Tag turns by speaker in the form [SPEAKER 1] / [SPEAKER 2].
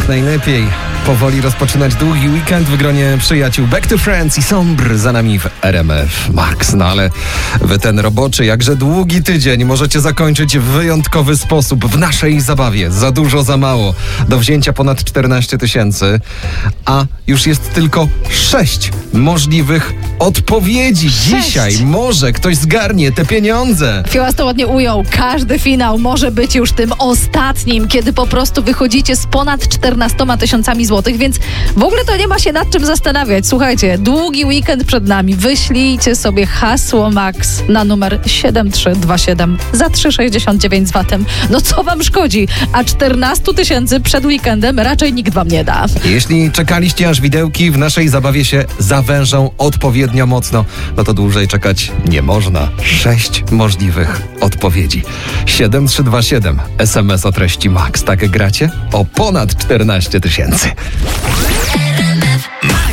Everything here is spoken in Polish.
[SPEAKER 1] jak najlepiej powoli rozpoczynać długi weekend w gronie przyjaciół. Back to Friends i Sombr za nami w RMF Max. No ale wy ten roboczy, jakże długi tydzień możecie zakończyć w wyjątkowy sposób w naszej zabawie. Za dużo, za mało. Do wzięcia ponad 14 000, a już jest tylko 6 możliwych odpowiedzi.
[SPEAKER 2] 6.
[SPEAKER 1] Dzisiaj może ktoś zgarnie te pieniądze.
[SPEAKER 2] Fiołas to ładnie ujął. Każdy finał może być już tym ostatnim, kiedy po prostu wychodzicie z ponad 14 000 złotych, więc w ogóle to nie ma się nad czym zastanawiać. Słuchajcie, długi weekend przed nami. Wyślijcie sobie hasło Max na numer 7327 za 3,69 z VAT-em. No co wam szkodzi? A 14 000 przed weekendem raczej nikt wam nie da.
[SPEAKER 1] Jeśli czekaliście, aż widełki w naszej zabawie się zawężą odpowiednio mocno, no to dłużej czekać nie można. 6 możliwych odpowiedzi. 7327 SMS o treści Max. Tak gracie o ponad 14 000.